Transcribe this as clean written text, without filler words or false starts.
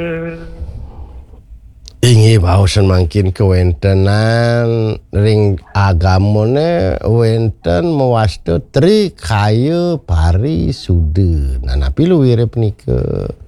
Ingi pausan mangkin kewentenan ring agamone wenten mewasto tri kayu pari sude. Nah napi lu wirep nike.